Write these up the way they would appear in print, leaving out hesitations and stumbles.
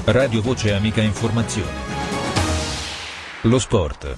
Radio Voce Amica Informazione. Lo sport.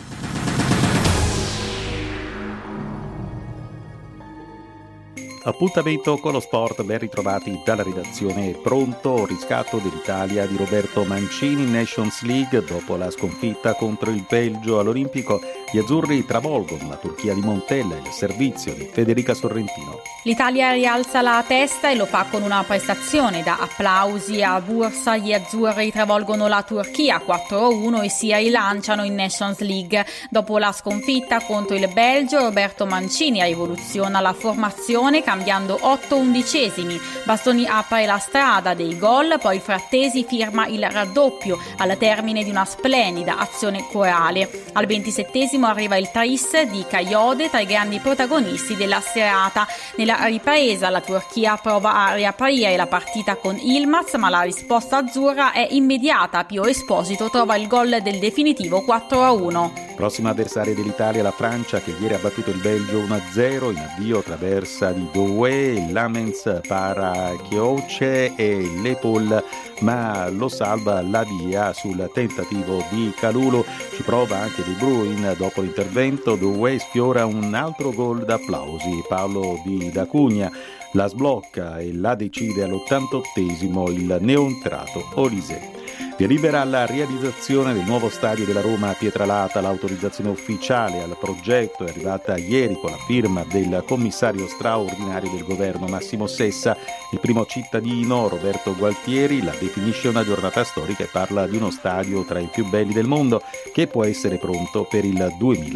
Appuntamento con lo sport, ben ritrovati dalla redazione. Pronto riscatto dell'Italia di Roberto Mancini in Nations League. Dopo la sconfitta contro il Belgio all'Olimpico, gli azzurri travolgono la Turchia di Montella e il servizio di Federica Sorrentino. L'Italia rialza la testa e lo fa con una prestazione da applausi a Bursa. Gli azzurri travolgono la Turchia 4-1 e si rilanciano in Nations League. Dopo la sconfitta contro il Belgio, Roberto Mancini rivoluziona la formazione cambiando 8 undicesimi. Bastoni apre la strada dei gol, poi Frattesi firma il raddoppio al termine di una splendida azione corale. Al 27esimo arriva il tris di Kayode tra i grandi protagonisti della serata. Nella ripresa la Turchia prova a riaprire la partita con Yilmaz, ma la risposta azzurra è immediata. Pio Esposito trova il gol del definitivo 4-1. Prossima avversaria dell'Italia, la Francia, che ieri ha battuto il Belgio 1-0. In avvio traversa di Doué, Lamens para Chiouche e Lepol, ma lo salva la via sul tentativo di Kalulu. Ci prova anche De Bruyne dopo l'intervento. Doué sfiora un altro gol d'applausi. Paolo di Dacugna la sblocca e la decide all'88esimo il neontrato Olise. Via libera alla realizzazione del nuovo stadio della Roma a Pietralata. L'autorizzazione ufficiale al progetto è arrivata ieri con la firma del commissario straordinario del governo Massimo Sessa. Il primo cittadino, Roberto Gualtieri, la definisce una giornata storica e parla di uno stadio tra i più belli del mondo che può essere pronto per il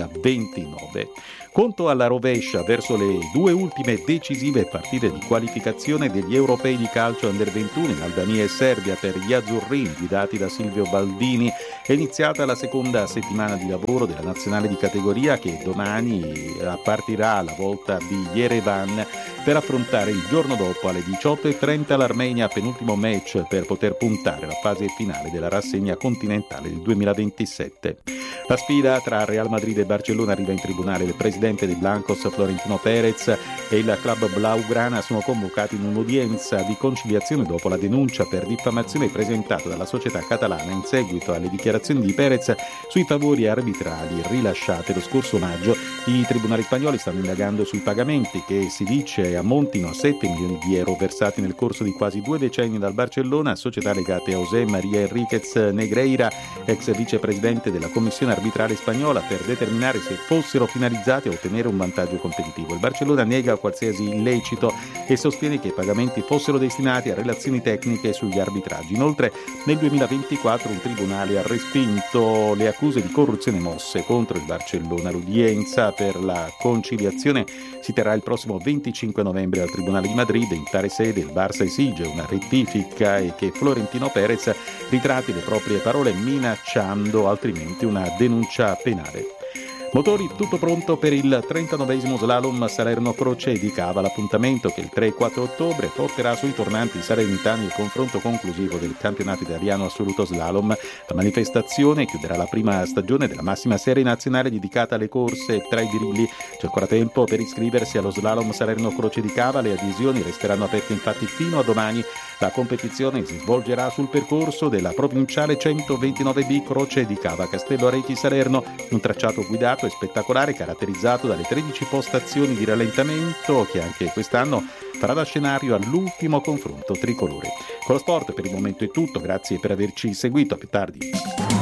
2029. Conto alla rovescia verso le due ultime decisive partite di qualificazione degli europei di calcio Under 21 in Albania e Serbia per gli azzurrini guidati da Silvio Baldini. È iniziata la seconda settimana di lavoro della nazionale di categoria che domani partirà alla volta di Yerevan per affrontare il giorno dopo alle 18:30 l'Armenia, penultimo match per poter puntare alla fase finale della rassegna continentale del 2027. La sfida tra Real Madrid e Barcellona arriva in tribunale. Il presidente dei Blancos, Florentino Pérez, e il club Blaugrana sono convocati in un'udienza di conciliazione dopo la denuncia per diffamazione presentata dalla società catalana in seguito alle dichiarazioni di Pérez sui favori arbitrali rilasciate lo scorso maggio. I tribunali spagnoli stanno indagando sui pagamenti che si dice ammontino a 7 milioni di euro versati nel corso di quasi 2 decenni dal Barcellona a società legate a José María Enríquez Negreira, ex vicepresidente della commissione arbitrale spagnola, per determinare se fossero finalizzati a ottenere un vantaggio competitivo. Il Barcellona nega qualsiasi illecito e sostiene che i pagamenti fossero destinati a relazioni tecniche sugli arbitraggi. Inoltre nel 2024 un tribunale ha respinto le accuse di corruzione mosse contro il Barcellona. L'udienza per la conciliazione si terrà il prossimo 25 novembre al Tribunale di Madrid. In tale sede il Barça esige una rettifica e che Florentino Pérez ritratti le proprie parole, minacciando altrimenti una denuncia penale. Motori, tutto pronto per il 39esimo slalom Salerno-Croce di Cava. L'appuntamento che il 3 e 4 ottobre porterà sui tornanti salernitani il confronto conclusivo del campionato italiano assoluto slalom. La manifestazione chiuderà la prima stagione della massima serie nazionale dedicata alle corse tra i birilli. C'è ancora tempo per iscriversi allo slalom Salerno-Croce di Cava. Le adesioni resteranno aperte infatti fino a domani. La competizione si svolgerà sul percorso della provinciale 129B Croce di Cava Castello Arechi Salerno, un tracciato guidato e spettacolare caratterizzato dalle 13 postazioni di rallentamento che anche quest'anno farà da scenario all'ultimo confronto tricolore. Con lo sport per il momento è tutto, grazie per averci seguito, a più tardi.